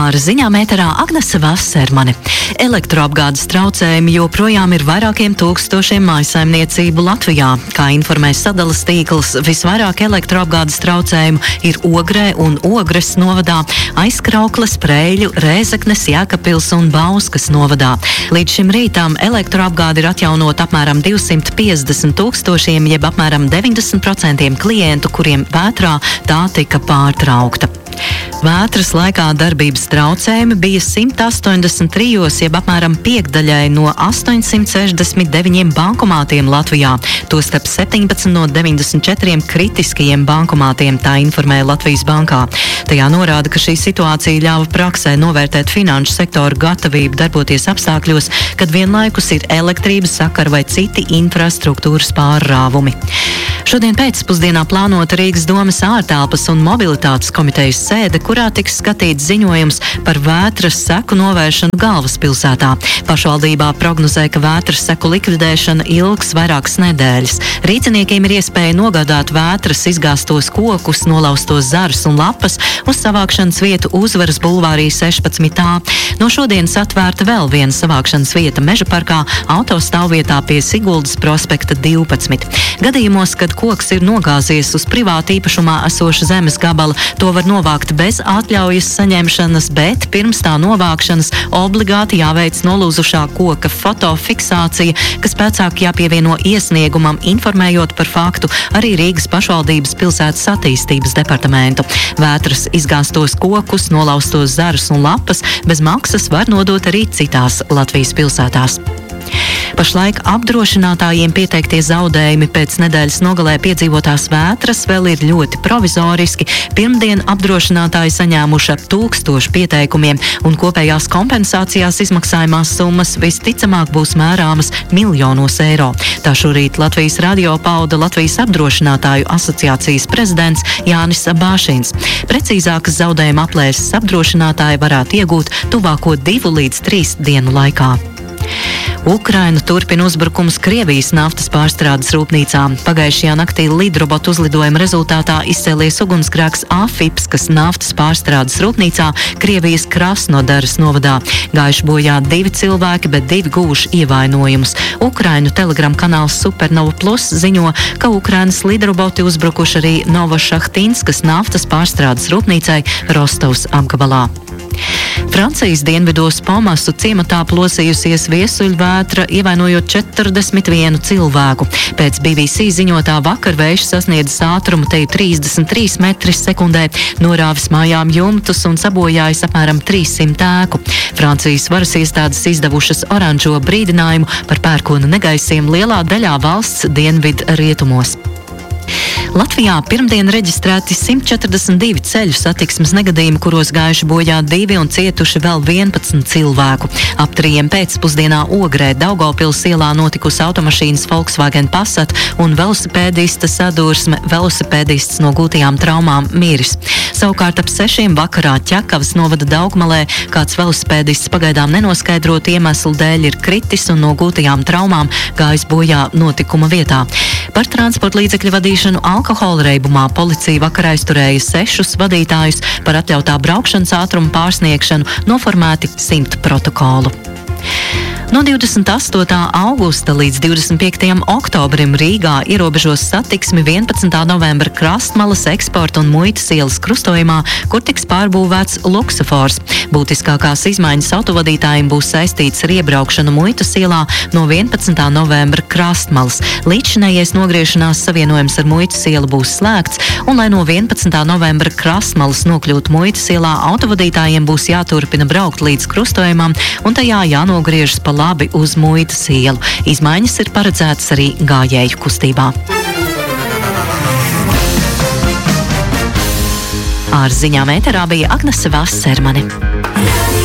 Ar ziņām ēterā Agnese Vasermane. Elektroapgādes traucējumi joprojām ir vairākiem tūkstošiem mājsaimniecību Latvijā. Kā informē sadalas tīkls, visvairāk elektroapgādes traucējumu ir Ogrē un Ogres novadā, Aizkraukles, Preļu, Rēzeknes, Jēkabpils un Bauskas novadā. Līdz šim rītām elektroapgāde ir atjaunot apmēram 250 tūkstošiem, jeb apmēram 90% klientu, kuriem vētrā tā tika pārtraukta. Vētras laikā darbības traucējumi bija 183, jeb apmēram piekdaļai no 869 bankomātiem Latvijā, tostarp 17 no 94 kritiskajiem bankomātiem, tā informē Latvijas bankā. Tajā norāda, ka šī situācija ļāva praksē novērtēt finanšu sektoru gatavību darboties apstākļos, kad vienlaikus ir elektrības sakara vai citi infrastruktūras pārrāvumi. Šodien pēcpusdienā plānota Rīgas domes ārtelpas un mobilitātes komitejas sēde, kurā tiks skatīts ziņojums par vētras seku novēršanu galvaspilsētā. Pašvaldībā prognozē, ka vētras seku likvidēšana ilgs vairākas nedēļas. Rīceniekiem ir iespēja nogādāt vētras izgāstos kokus, nolaustos zarus un lapas uz savākšanas vietu Uzvaras bulvārī 16a. No šodienas atvērta vēl viena savākšanas vieta Meža parkā, autostāvvietā pie Siguldas prospekta 12. Gadījumos, kad koks ir nogāzies uz privāta īpašumā esoša zemes gabala, to var novākt bez atļaujas saņemšanas, bet pirms tā novākšanas obligāti jāveic nolūzušā koka fotofiksācija, kas pēcāk jāpievieno iesniegumam, informējot par faktu arī Rīgas pašvaldības pilsētas attīstības departamentu. Vētras izgāstos kokus, nolaustos zarus un lapas bez maksas var nodot arī citās Latvijas pilsētās. Pašlaik apdrošinātājiem pieteiktie zaudējumi pēc nedēļas nogalē piedzīvotās vētras vēl ir ļoti provizoriski. Pirmdien apdrošinātāji saņēmuši ap 1000 pieteikumiem, un kopējās kompensācijās izmaksājumās summas visticamāk būs mērāmas miljonos eiro. Tā šorīt Latvijas radio pauda Latvijas apdrošinātāju asociācijas prezidents Jānis Bāšins. Precīzākas zaudējuma aplēses apdrošinātāji varētu iegūt tuvāko 2 līdz 3 dienu laikā. Ukraina turpina uzbrukums Krievijas naftas pārstrādes rūpnīcā. Pagājušajā naktī lidrobotu uzlidojuma rezultātā izcēlies ugunsgrēks Afipskas naftas pārstrādes rūpnīcā Krievijas Krasnodaras novadā. Gājuši bojā 2 cilvēki, bet 2 guvuši ievainojumus. Ukrainu telegram kanāls Supernova Plus ziņo, ka Ukrainas lidroboti uzbrukuši arī Novošahtinskas naftas pārstrādes rūpnīcai Rostovas apgabalā. Francijas dienvidos Pomasu ciematā plosījusies viesuļvētra, ievainojot 41 cilvēku. Pēc BBC ziņotā vakar vējš sasniedzis ātrumu teju 33 metri sekundē, norāvis mājām jumtus un sabojājis apmēram 300 ēku. Francijas varas iestādes izdevušas oranžo brīdinājumu par pērkona negaisiem lielā daļā valsts dienvidu rietumos. Latvijā pirmdien reģistrēti 142 ceļu satiksmes negadījumi, kuros gājuši bojā 2 un cietuši vēl 11 cilvēku. Ap 3 pēcpusdienā Ogrē Daugavpils ielā notikusi automašīnas Volkswagen Passat un velosipēdista sadursme, velosipēdists no gūtajām traumām miris. Savukārt ap 6 vakarā Ķekavas novada Daugmalē kāds velosipēdists pagaidām nenoskaidrotu iemeslu dēļ ir kritis un no gūtajām traumām gājis bojā notikuma vietā. Par transporta līdzekļu vadīšanu alkohola reibumā policija vakar aizturēja 6 vadītājus, par atļautā braukšanas ātruma pārsniegšanu noformēti 100 protokolu. No 28. augusta līdz 25. oktobrim Rīgā ierobežos satiksmi 11. novembra Krastmalas eksporta un muitas ielas krustojumā, kur tiks pārbūvēts luksofors. Būtiskākās izmaiņas autovadītājiem būs saistīts ar iebraukšanu muitas ielā no 11. novembra Krastmalas. Līdzinējais nogriešanās savienojums ar muitas ielu būs slēgts, un lai no 11. novembra Krastmalas nokļūtu muitas ielā, autovadītājiem būs jāturpina braukt līdz krustojumam, un tajā jānogriežas pa labi uz muitas ielu. Izmaiņas ir paredzētas arī gājēju kustībā. Ar ziņām ēterā bija Agnese Vasermane.